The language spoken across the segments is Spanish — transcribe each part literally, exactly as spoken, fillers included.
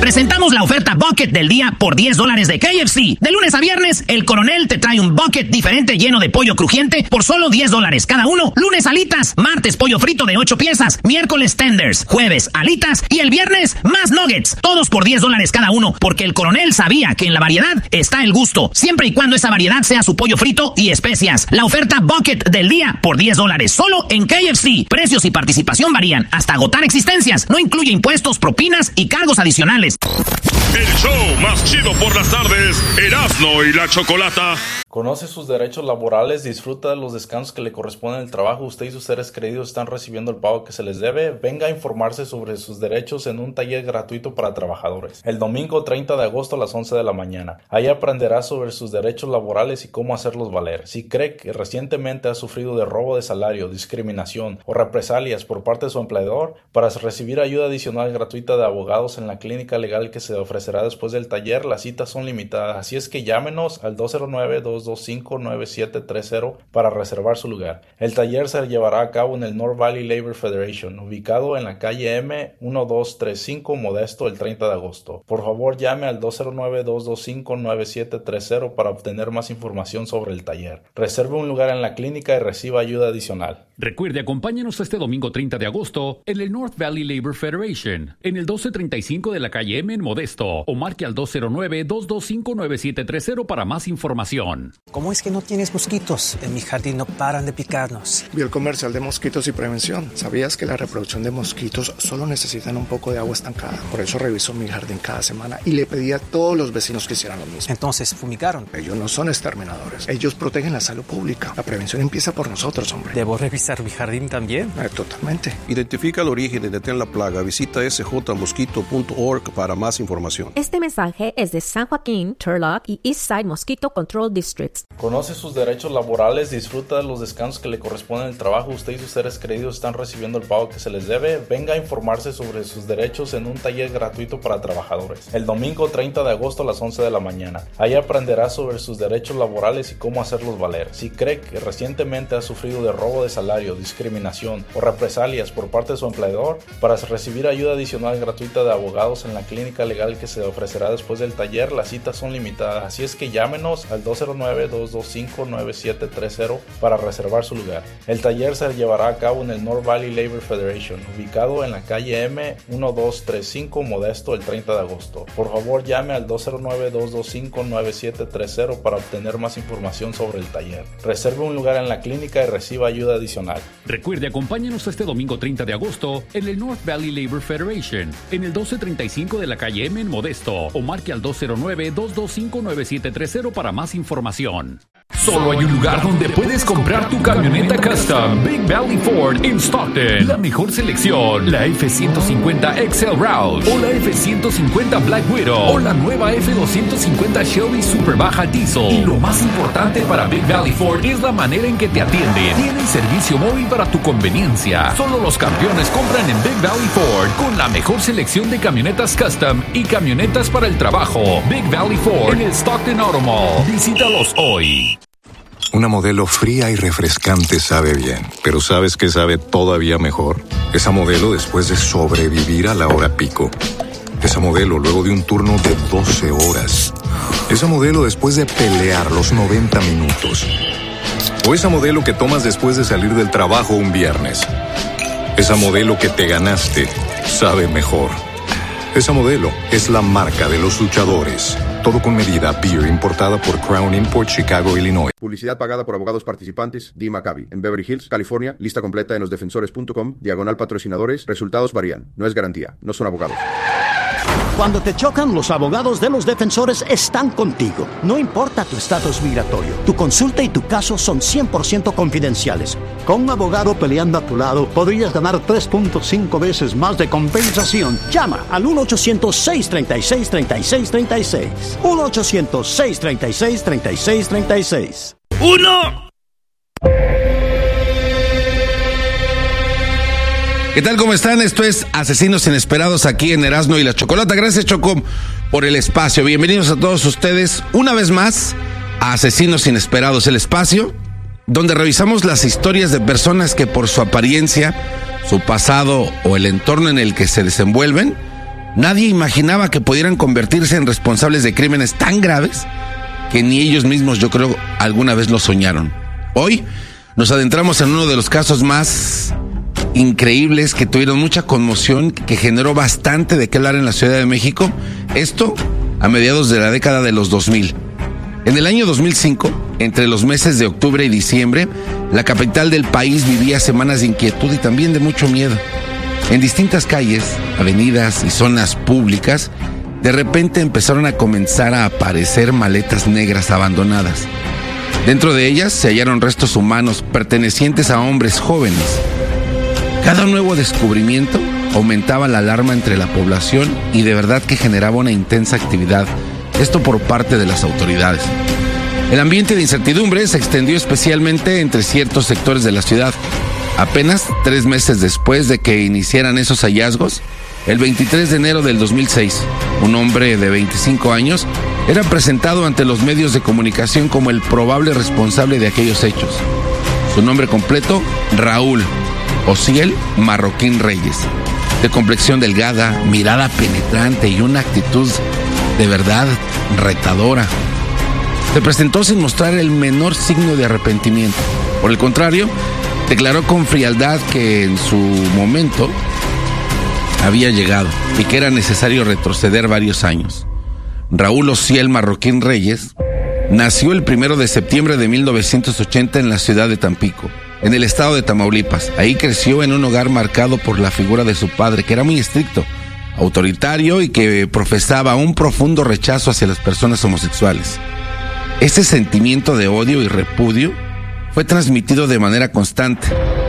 Presentamos la oferta Bucket del día por diez dólares de K F C. De lunes a viernes, el Coronel te trae un bucket diferente lleno de pollo crujiente por solo diez dólares cada uno. Lunes alitas, martes pollo frito de ocho piezas, miércoles tenders, jueves alitas y el viernes más nuggets. Todos por diez dólares cada uno, porque el Coronel sabía que en la variedad está el gusto, siempre y cuando esa variedad sea su pollo frito y especias. La oferta Bucket del día por diez dólares solo en K F C. Precios y participación varían hasta agotar existencias. No incluye impuestos, propinas y cargos adicionales. El show más chido por las tardes, Erasmo y la Chocolata. Conoce sus derechos laborales, disfruta de los descansos que le corresponden al trabajo. Usted y sus seres queridos están recibiendo el pago que se les debe. Venga a informarse sobre sus derechos en un taller gratuito para trabajadores. El domingo treinta de agosto a las once de la mañana. Ahí aprenderá sobre sus derechos laborales y cómo hacerlos valer. Si cree que recientemente ha sufrido de robo de salario, discriminación o represalias por parte de su empleador, para recibir ayuda adicional gratuita de abogados en la clínica legal que se ofrecerá después del taller, las citas son limitadas. Así es que llámenos al dos cero nueve, dos dos cinco, nueve siete tres cero para reservar su lugar. El taller se llevará a cabo en el North Valley Labor Federation, ubicado en la calle M doce treinta y cinco Modesto el treinta de agosto. Por favor, llame al dos cero nueve, dos dos cinco, nueve siete tres cero para obtener más información sobre el taller. Reserve un lugar en la clínica y reciba ayuda adicional. Recuerde, acompáñenos este domingo treinta de agosto en el North Valley Labor Federation, en el doce treinta y cinco de la calle M en Modesto, o marque al dos cero nueve, dos dos cinco, nueve siete tres cero para más información. ¿Cómo es que no tienes mosquitos? En mi jardín no paran de picarnos. Vi el comercial de mosquitos y prevención. ¿Sabías que la reproducción de mosquitos solo necesitan un poco de agua estancada? Por eso reviso mi jardín cada semana y le pedí a todos los vecinos que hicieran lo mismo. Entonces, ¿fumigaron? Ellos no son exterminadores. Ellos protegen la salud pública. La prevención empieza por nosotros, hombre. ¿Debo revisar mi jardín también? Eh, totalmente. Identifica el origen y detén la plaga. Visita s j mosquito punto org para más información. Este mensaje es de San Joaquín, Turlock y Eastside Mosquito Control Districts. Conoce sus derechos laborales, disfruta de los descansos que le corresponden al trabajo. Usted y sus seres queridos están recibiendo el pago que se les debe. Venga a informarse sobre sus derechos en un taller gratuito para trabajadores. El domingo treinta de agosto a las once de la mañana. Ahí aprenderá sobre sus derechos laborales y cómo hacerlos valer. Si cree que recientemente ha sufrido de robo de salario, discriminación o represalias por parte de su empleador, para recibir ayuda adicional gratuita de abogados en la clínica legal que se ofrecerá después del taller, las citas son limitadas. Así es que llámenos al dos cero nueve, dos dos cinco, nueve siete tres cero para reservar su lugar. El taller se llevará a cabo en el North Valley Labor Federation, ubicado en la calle M doce treinta y cinco Modesto el treinta de agosto. Por favor, llame al dos cero nueve, dos dos cinco, nueve siete tres cero para obtener más información sobre el taller. Reserve un lugar en la clínica y reciba ayuda adicional. Recuerde, acompáñenos este domingo treinta de agosto en el North Valley Labor Federation, en el doce treinta y cinco de la calle M en Modesto, o marque al dos cero nueve, dos dos cinco, nueve siete tres cero para más información. Solo hay un lugar donde puedes comprar tu camioneta custom. Big Valley Ford en Stockton. La mejor selección, la F ciento cincuenta X L Roush o la F ciento cincuenta Black Widow o la nueva F doscientos cincuenta Shelby Super Baja Diesel. Y lo más importante para Big Valley Ford es la manera en que te atienden. Tienen servicio móvil para tu conveniencia. Solo los campeones compran en Big Valley Ford, con la mejor selección de camionetas custom y camionetas para el trabajo. Big Valley Ford en el Stockton Auto Mall. Visítalos hoy. Una Modelo fría y refrescante sabe bien, pero ¿sabes qué sabe todavía mejor? Esa Modelo después de sobrevivir a la hora pico. Esa Modelo luego de un turno de doce horas. Esa Modelo después de pelear los noventa minutos. O esa Modelo que tomas después de salir del trabajo un viernes. Esa Modelo que te ganaste sabe mejor. Esa Modelo es la marca de los luchadores. Todo con medida. Beer importada por Crown Import, Chicago, Illinois. Publicidad pagada por abogados participantes. D. Maccabi. En Beverly Hills, California. Lista completa en los defensores punto com. Diagonal patrocinadores. Resultados varían. No es garantía. No son abogados. Cuando te chocan, los abogados de los defensores están contigo. No importa tu estatus migratorio, tu consulta y tu caso son cien por ciento confidenciales. Con un abogado peleando a tu lado, podrías ganar tres punto cinco veces más de compensación. Llama al uno ochocientos, seis treinta y seis, treinta y seis treinta y seis. uno ochocientos, seis treinta y seis, treinta y seis treinta y seis. ¡Uno! ¿Qué tal? ¿Cómo están? Esto es Asesinos Inesperados aquí en Erasmo y la Chocolata. Gracias, Choco, por el espacio. Bienvenidos a todos ustedes una vez más a Asesinos Inesperados, el espacio donde revisamos las historias de personas que por su apariencia, su pasado o el entorno en el que se desenvuelven Nadie imaginaba que pudieran convertirse en responsables de crímenes tan graves que ni ellos mismos, yo creo, alguna vez lo soñaron. Hoy nos adentramos en uno de los casos más increíbles que tuvieron mucha conmoción, que generó bastante de qué hablar en la Ciudad de México. Esto a mediados de la década de los dos mil. En el año dos mil cinco, entre los meses de octubre y diciembre, la capital del país vivía semanas de inquietud y también de mucho miedo. En distintas calles, avenidas y zonas públicas, de repente empezaron a comenzar a aparecer maletas negras abandonadas. Dentro de ellas se hallaron restos humanos pertenecientes a hombres jóvenes. Cada nuevo descubrimiento aumentaba la alarma entre la población y de verdad que generaba una intensa actividad, esto por parte de las autoridades. El ambiente de incertidumbre se extendió especialmente entre ciertos sectores de la ciudad. Apenas tres meses después de que iniciaran esos hallazgos, el veintitrés de enero del dos mil seis, un hombre de veinticinco años era presentado ante los medios de comunicación como el probable responsable de aquellos hechos. Su nombre completo, Raúl Osiel Marroquín Reyes, de complexión delgada, mirada penetrante y una actitud de verdad retadora. Se presentó sin mostrar el menor signo de arrepentimiento. Por el contrario, declaró con frialdad que en su momento había llegado y que era necesario retroceder varios años. Raúl Osiel Marroquín Reyes nació el primero de septiembre de mil novecientos ochenta en la ciudad de Tampico, en el estado de Tamaulipas. Ahí creció en un hogar marcado por la figura de su padre, que era muy estricto, autoritario y que profesaba un profundo rechazo hacia las personas homosexuales. Ese sentimiento de odio y repudio fue transmitido de manera constante.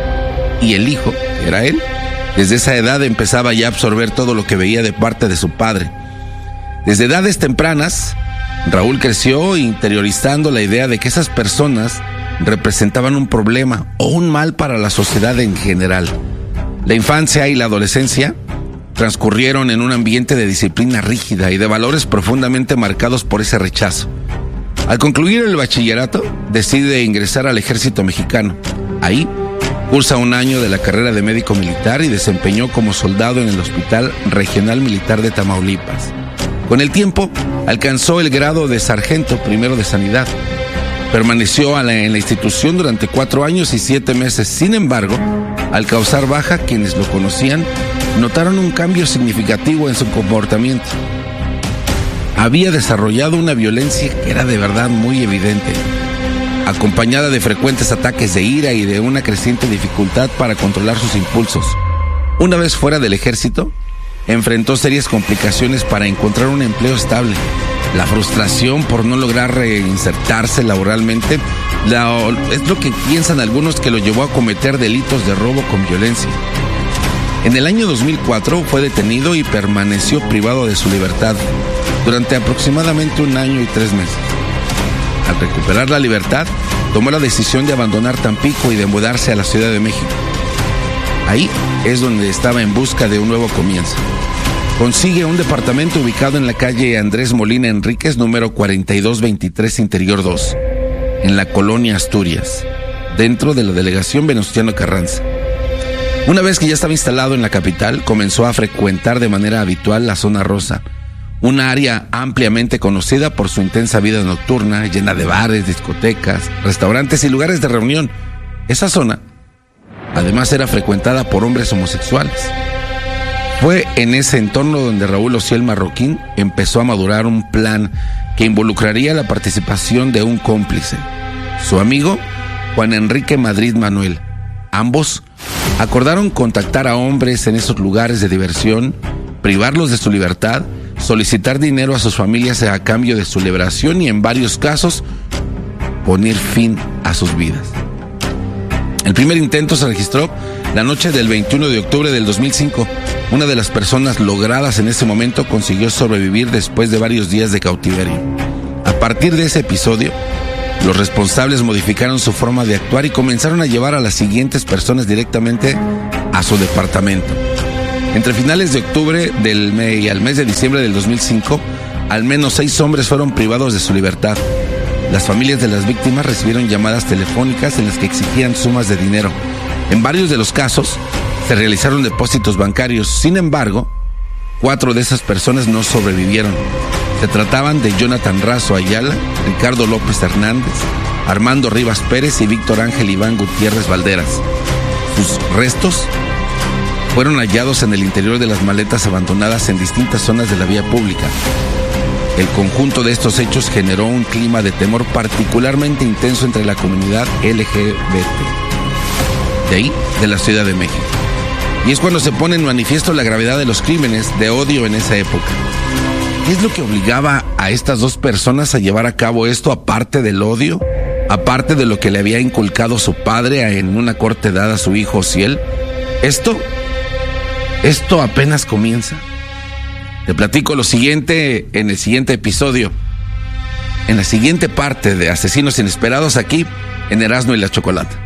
Y el hijo, que era él, desde esa edad empezaba ya a absorber todo lo que veía de parte de su padre. Desde edades tempranas, Raúl creció interiorizando la idea de que esas personas representaban un problema o un mal para la sociedad en general. La infancia y la adolescencia transcurrieron en un ambiente de disciplina rígida y de valores profundamente marcados por ese rechazo. Al concluir el bachillerato, decide ingresar al ejército mexicano. Ahí, cursa un año de la carrera de médico militar y desempeñó como soldado en el Hospital Regional Militar de Tamaulipas. Con el tiempo, alcanzó el grado de sargento primero de sanidad. Permaneció a la, en la institución durante cuatro años y siete meses. Sin embargo, al causar baja, quienes lo conocían notaron un cambio significativo en su comportamiento. Había desarrollado una violencia que era de verdad muy evidente, acompañada de frecuentes ataques de ira y de una creciente dificultad para controlar sus impulsos. Una vez fuera del ejército, enfrentó serias complicaciones para encontrar un empleo estable. La frustración por no lograr reinsertarse laboralmente la, es lo que piensan algunos que lo llevó a cometer delitos de robo con violencia. En el año dos mil cuatro fue detenido y permaneció privado de su libertad durante aproximadamente un año y tres meses. Al recuperar la libertad, tomó la decisión de abandonar Tampico y de mudarse a la Ciudad de México. Ahí es donde estaba en busca de un nuevo comienzo. Consigue un departamento ubicado en la calle Andrés Molina Enríquez, número cuarenta y dos veintitrés, Interior dos, en la colonia Asturias, dentro de la delegación Venustiano Carranza. Una vez que ya estaba instalado en la capital, comenzó a frecuentar de manera habitual la zona rosa, una área ampliamente conocida por su intensa vida nocturna, llena de bares, discotecas, restaurantes y lugares de reunión. Esa zona, además, era frecuentada por hombres homosexuales. Fue en ese entorno donde Raúl Osiel Marroquín empezó a madurar un plan que involucraría la participación de un cómplice, su amigo Juan Enrique Madrid Manuel. Ambos acordaron contactar a hombres en esos lugares de diversión, privarlos de su libertad, solicitar dinero a sus familias a cambio de su liberación y, en varios casos, poner fin a sus vidas. El primer intento se registró la noche del veintiuno de octubre del dos mil cinco. Una de las personas logradas en ese momento consiguió sobrevivir después de varios días de cautiverio. A partir de ese episodio, los responsables modificaron su forma de actuar y comenzaron a llevar a las siguientes personas directamente a su departamento. Entre finales de octubre del mes y al mes de diciembre del dos mil cinco, al menos seis hombres fueron privados de su libertad. Las familias de las víctimas recibieron llamadas telefónicas en las que exigían sumas de dinero. En varios de los casos se realizaron depósitos bancarios. Sin embargo, Cuatro de esas personas no sobrevivieron. Se trataban de Jonathan Razo Ayala, Ricardo López Hernández, Armando Rivas Pérez y Víctor Ángel Iván Gutiérrez Valderas. Sus restos fueron hallados en el interior de las maletas abandonadas en distintas zonas de la vía pública. El conjunto de estos hechos generó un clima de temor particularmente intenso entre la comunidad L G B T, de ahí, de la Ciudad de México. Y es cuando se pone en manifiesto la gravedad de los crímenes de odio en esa época. ¿Qué es lo que obligaba a estas dos personas a llevar a cabo esto, aparte del odio? Aparte de lo que le había inculcado su padre en una corta edad a su hijo Ociel. Esto, esto apenas comienza. Te platico lo siguiente en el siguiente episodio, en la siguiente parte de Asesinos Inesperados, aquí en Erasmo y la Chocolata.